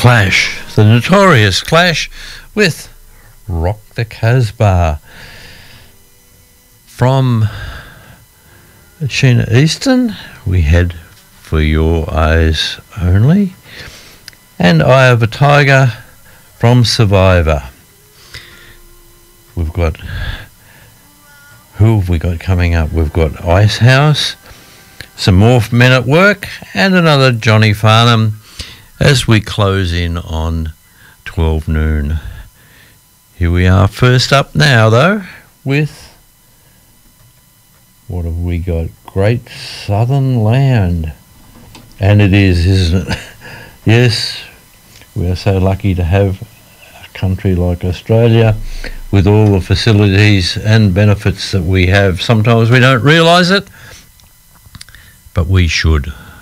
Clash, the notorious Clash, with Rock the Casbah from Sheena Easton. We had For Your Eyes Only, and Eye of a Tiger from Survivor. We've got, who have we got coming up? We've got Icehouse, some more Men at Work, and another Johnny Farnham as we close in on 12 noon. Here we are, first up now though, with, what have we got? Great Southern Land. And it is, isn't it? Yes, we are so lucky to have a country like Australia with all the facilities and benefits that we have. Sometimes we don't realise it, but we should.